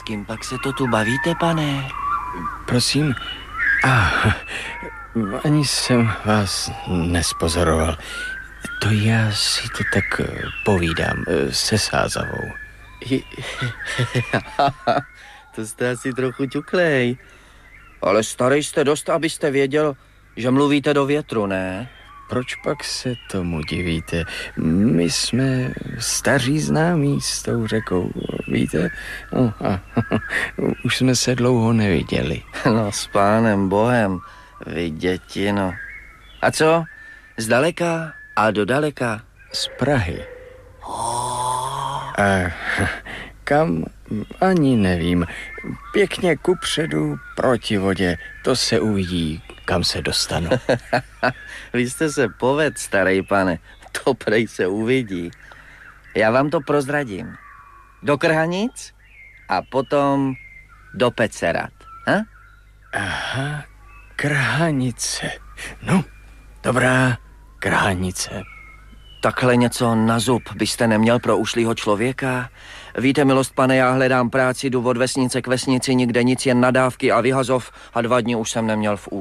kým pak se to tu bavíte, pane? Prosím? Ani jsem vás nespozoroval. To já si to tak povídám se Sázavou. To jste asi trochu ťuklej. Ale starý jste dost, abyste věděl, že mluvíte do větru, ne? Proč pak se tomu divíte? My jsme staří známí s tou řekou, víte? Už jsme se dlouho neviděli. No, s pánem Bohem, vy dětino. A co? Zdaleka a dodaleka? Z Prahy. Kam? Ani nevím. Pěkně kupředu, proti vodě. To se uvidí, kam se dostanu. Vy jste se povedl, starý pane. To prej se uvidí. Já vám to prozradím. Do Krhanic a potom do Pecerat. Ha? Aha, Krhanice. No, dobrá, Krhanice. Takhle něco na zub byste neměl pro ušlýho člověka? Víte, milost pane, já hledám práci, jdu od vesnice k vesnici, nikde nic, jen nadávky a vyhazov a 2 dny už jsem neměl v